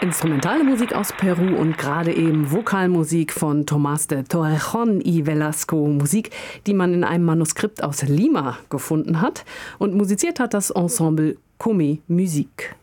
Instrumentale Musik aus Peru und gerade eben Vokalmusik von Tomás de Torrejón y Velasco. Musik, die man in einem Manuskript aus Lima gefunden hat. Und musiziert hat das Ensemble Come Musique.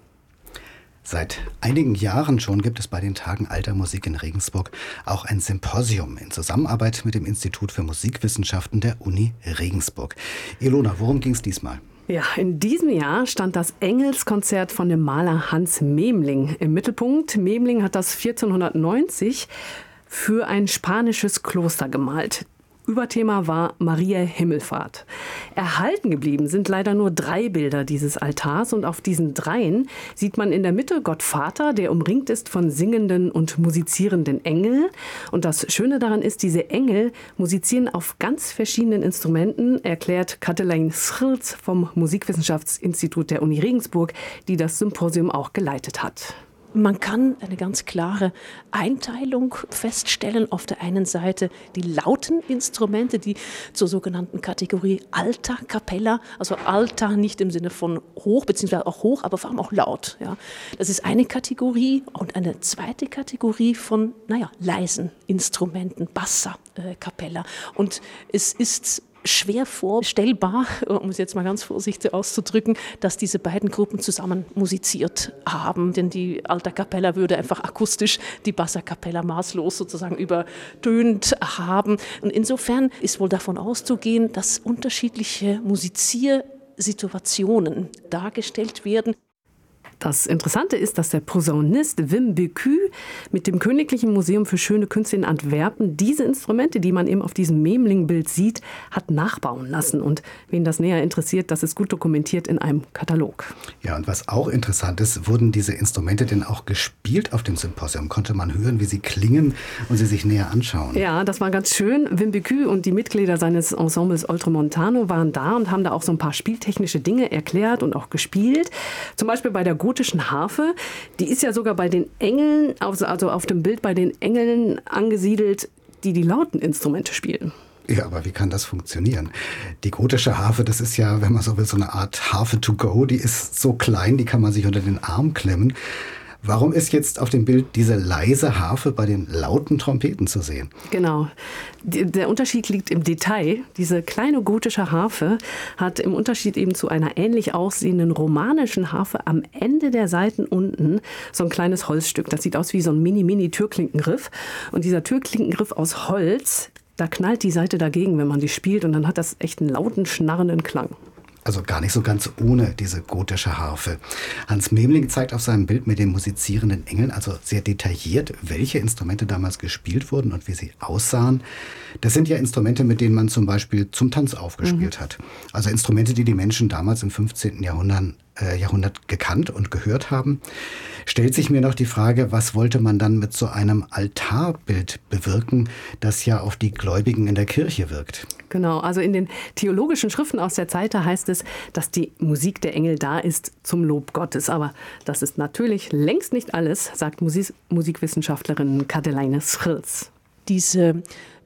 Seit einigen Jahren schon gibt es bei den Tagen Alter Musik in Regensburg auch ein Symposium in Zusammenarbeit mit dem Institut für Musikwissenschaften der Uni Regensburg. Ilona, worum ging es diesmal? Ja, in diesem Jahr stand das Engelskonzert von dem Maler Hans Memling im Mittelpunkt. Memling hat das 1490 für ein spanisches Kloster gemalt. Überthema war Maria Himmelfahrt. Erhalten geblieben sind leider nur 3 Bilder dieses Altars und auf diesen 3 sieht man in der Mitte Gott Vater, der umringt ist von singenden und musizierenden Engeln. Und das Schöne daran ist, diese Engel musizieren auf ganz verschiedenen Instrumenten, erklärt Katelijne Schriltz vom Musikwissenschaftsinstitut der Uni Regensburg, die das Symposium auch geleitet hat. Man kann eine ganz klare Einteilung feststellen. Auf der einen Seite die lauten Instrumente, die zur sogenannten Kategorie Alta Capella, also Alta nicht im Sinne von hoch, beziehungsweise auch hoch, aber vor allem auch laut. Ja. Das ist eine Kategorie und eine zweite Kategorie von, leisen Instrumenten, Bassa Capella. Und es ist schwer vorstellbar, um es jetzt mal ganz vorsichtig auszudrücken, dass diese beiden Gruppen zusammen musiziert haben. Denn die Alta Capella würde einfach akustisch die Bassa Capella maßlos sozusagen übertönt haben. Und insofern ist wohl davon auszugehen, dass unterschiedliche Musiziersituationen dargestellt werden. Das Interessante ist, dass der Posaunist Wim Becu mit dem Königlichen Museum für Schöne Künste in Antwerpen diese Instrumente, die man eben auf diesem Memling-Bild sieht, hat nachbauen lassen. Und wen das näher interessiert, das ist gut dokumentiert in einem Katalog. Ja, und was auch interessant ist, wurden diese Instrumente denn auch gespielt auf dem Symposium? Konnte man hören, wie sie klingen und sie sich näher anschauen? Ja, das war ganz schön. Wim Becu und die Mitglieder seines Ensembles Oltramontano waren da und haben da auch so ein paar spieltechnische Dinge erklärt und auch gespielt. Zum Beispiel bei der gotischen Harfe, die ist ja sogar bei den Engeln, also auf dem Bild bei den Engeln angesiedelt, die lauten Instrumente spielen. Ja, aber wie kann das funktionieren? Die gotische Harfe, das ist ja, wenn man so will, so eine Art Harfe to go. Die ist so klein, die kann man sich unter den Arm klemmen. Warum ist jetzt auf dem Bild diese leise Harfe bei den lauten Trompeten zu sehen? Genau. Der Unterschied liegt im Detail. Diese kleine gotische Harfe hat im Unterschied eben zu einer ähnlich aussehenden romanischen Harfe am Ende der Saiten unten so ein kleines Holzstück. Das sieht aus wie so ein Mini-Türklinkengriff. Und dieser Türklinkengriff aus Holz, da knallt die Saite dagegen, wenn man die spielt. Und dann hat das echt einen lauten, schnarrenden Klang. Also gar nicht so ganz ohne diese gotische Harfe. Hans Memling zeigt auf seinem Bild mit den musizierenden Engeln also sehr detailliert, welche Instrumente damals gespielt wurden und wie sie aussahen. Das sind ja Instrumente, mit denen man zum Beispiel zum Tanz aufgespielt hat. Also Instrumente, die die Menschen damals im 15. Jahrhundert gekannt und gehört haben. Stellt sich mir noch die Frage, was wollte man dann mit so einem Altarbild bewirken, das ja auf die Gläubigen in der Kirche wirkt? Genau, also in den theologischen Schriften aus der Zeit, da heißt es, dass die Musik der Engel da ist zum Lob Gottes. Aber das ist natürlich längst nicht alles, sagt Musikwissenschaftlerin Katelijne Schriltz. Diese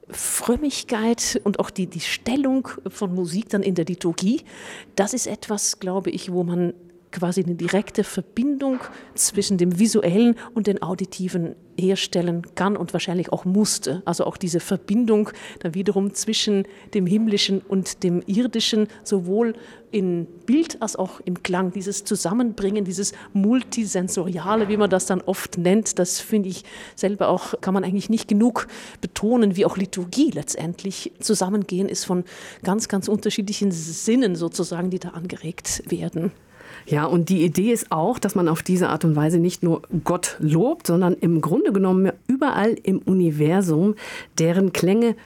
Frömmigkeit und auch die Stellung von Musik dann in der Liturgie, das ist etwas, glaube ich, wo man quasi eine direkte Verbindung zwischen dem Visuellen und den Auditiven herstellen kann und wahrscheinlich auch musste. Also auch diese Verbindung dann wiederum zwischen dem Himmlischen und dem Irdischen, sowohl in Bild als auch im Klang. Dieses Zusammenbringen, dieses Multisensoriale, wie man das dann oft nennt, das finde ich selber auch, kann man eigentlich nicht genug betonen, wie auch Liturgie letztendlich zusammengehen ist von ganz, ganz unterschiedlichen Sinnen sozusagen, die da angeregt werden. Ja, und die Idee ist auch, dass man auf diese Art und Weise nicht nur Gott lobt, sondern im Grunde genommen überall im Universum deren Klänge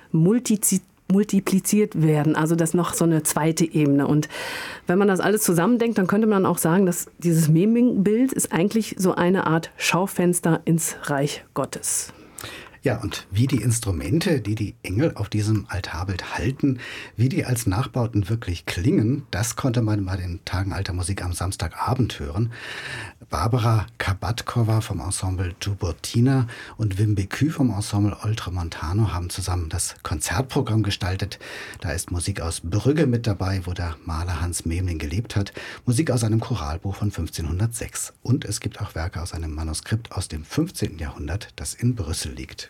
multipliziert werden. Also das ist noch so eine zweite Ebene. Und wenn man das alles zusammendenkt, dann könnte man auch sagen, dass dieses Memling-Bild ist eigentlich so eine Art Schaufenster ins Reich Gottes. Ja, und wie die Instrumente, die die Engel auf diesem Altarbild halten, wie die als Nachbauten wirklich klingen, das konnte man bei den Tagen alter Musik am Samstagabend hören. Barbara Kabatkova vom Ensemble Jubotina und Wim Bécu vom Ensemble Oltramontano haben zusammen das Konzertprogramm gestaltet. Da ist Musik aus Brügge mit dabei, wo der Maler Hans Memling gelebt hat, Musik aus einem Choralbuch von 1506. Und es gibt auch Werke aus einem Manuskript aus dem 15. Jahrhundert, das in Brüssel liegt.